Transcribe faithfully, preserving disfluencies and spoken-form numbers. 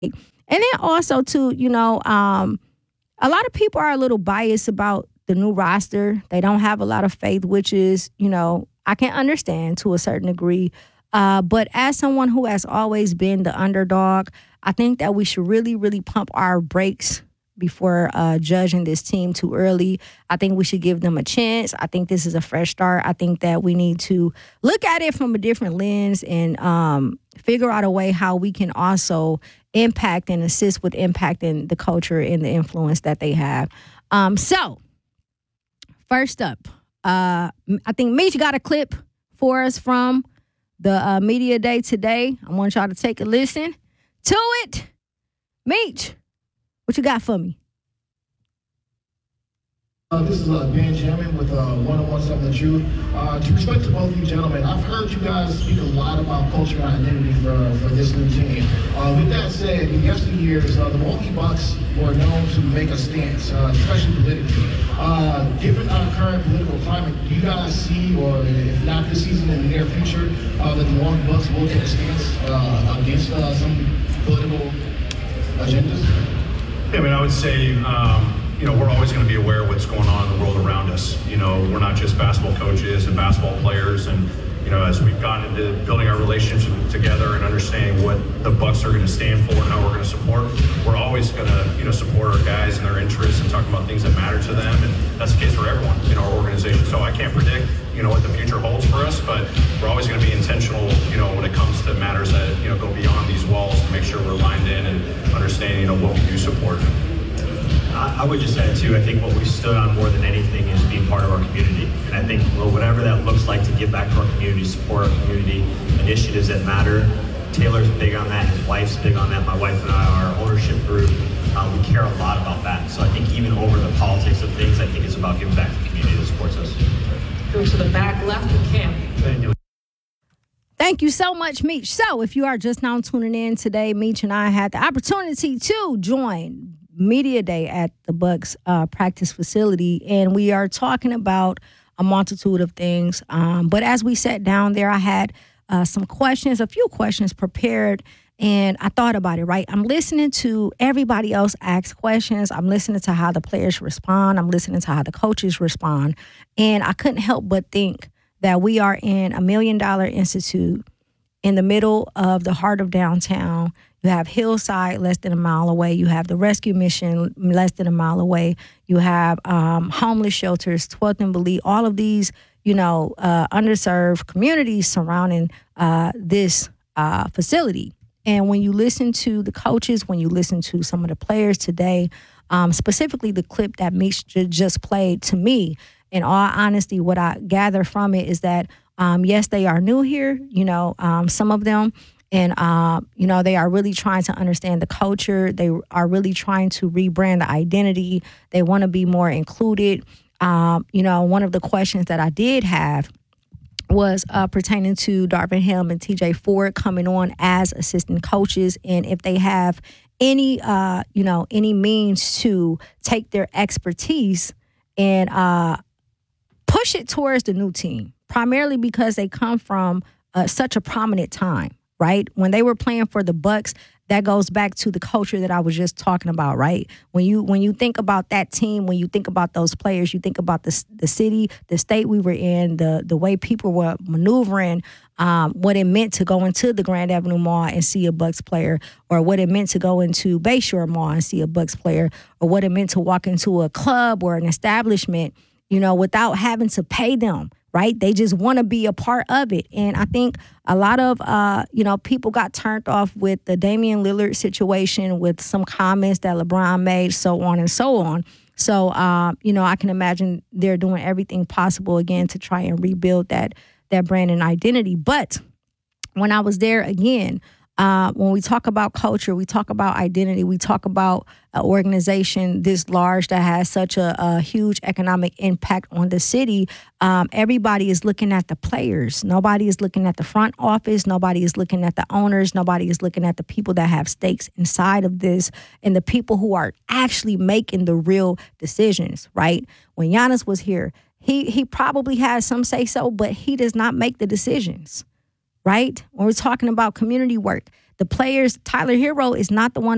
And then also, too, you know, um, a lot of people are a little biased about the new roster. They don't have a lot of faith, which is, you know, I can understand to a certain degree. Uh, but as someone who has always been the underdog, I think that we should really, really pump our brakes before uh, judging this team too early. I think we should give them a chance. I think this is a fresh start. I think that we need to look at it from a different lens and um, figure out a way how we can also impact and assist with impacting the culture and the influence that they have. Um, so, first up, uh, I think Meech got a clip for us from the uh, media day today. I want y'all to take a listen to it. Meech, what you got for me? Uh, this is uh, Benjamin with uh, one oh one seven The Truth. Uh, to respect to both of you gentlemen, I've heard you guys speak a lot about culture and identity for, for this new team. Uh, with that said, in yesteryears, uh, the Milwaukee Bucks were known to make a stance, uh, especially politically. Uh, given our current political climate, do you guys see, or if not this season, in the near future, uh, that the Milwaukee Bucks will take a stance uh, against uh, some political agendas? Yeah, I mean, I would say, um, you know, we're always going to be aware of what's going on in the world around us. You know, we're not just basketball coaches and basketball players. And, you know, as we've gotten into building our relationship together and understanding what the Bucks are going to stand for and how we're going to support, we're always going to, you know, support our guys and their interests and talk about things that matter to them. And that's the case for everyone in our organization. So I can't predict, you know, what the future holds for us, but we're always going to be intentional, you know, when it comes to matters that, you know, go beyond these walls to make sure we're lined in and understanding, you know, what we do support. I would just add, too, I think what we stood on more than anything is being part of our community. And I think, well, whatever that looks like to give back to our community, support our community, initiatives that matter. Taylor's big on that. His wife's big on that. My wife and I, our ownership group, um, we care a lot about that. So I think even over the politics of things, I think it's about giving back to the community that supports us. Go to the back left of camp. Thank you so much, Meech. So if you are just now tuning in today, Meech and I had the opportunity to join Media Day at the Bucks uh, practice facility, and we are talking about a multitude of things. Um, but as we sat down there, I had uh, some questions, a few questions prepared, and I thought about it, right? I'm listening to everybody else ask questions. I'm listening to how the players respond. I'm listening to how the coaches respond. And I couldn't help but think that we are in a million dollar institute in the middle of the heart of downtown. You have Hillside less than a mile away. You have the rescue mission less than a mile away. You have um, homeless shelters, twelfth and Belize, all of these, you know, uh, underserved communities surrounding uh, this uh, facility. And when you listen to the coaches, when you listen to some of the players today, um, specifically the clip that Meech just played, to me, in all honesty, what I gather from it is that, um, yes, they are new here, you know, um, some of them. And, uh, you know, they are really trying to understand the culture. They are really trying to rebrand the identity. They want to be more included. Um, you know, one of the questions that I did have was uh, pertaining to Darvin Ham and T J Ford coming on as assistant coaches, and if they have any, uh, you know, any means to take their expertise and uh, push it towards the new team, primarily because they come from uh, such a prominent time. Right? When they were playing for the Bucks, that goes back to the culture that I was just talking about, right? When you when you think about that team, when you think about those players, you think about the the city, the state we were in, the the way people were maneuvering, um, what it meant to go into the Grand Avenue Mall and see a Bucks player, or what it meant to go into Bayshore Mall and see a Bucks player, or what it meant to walk into a club or an establishment, you know, without having to pay them. Right? They just want to be a part of it. And I think a lot of, uh, you know, people got turned off with the Damian Lillard situation, with some comments that LeBron made, so on and so on. So, uh, you know, I can imagine they're doing everything possible, again, to try and rebuild that that brand and identity. But when I was there, again, Uh, when we talk about culture, we talk about identity, we talk about an organization this large that has such a, a huge economic impact on the city. Um, everybody is looking at the players. Nobody is looking at the front office. Nobody is looking at the owners. Nobody is looking at the people that have stakes inside of this and the people who are actually making the real decisions, right? When Giannis was here, he he probably has some say so, but he does not make the decisions. Right? When we're talking about community work, the players, Tyler Hero is not the one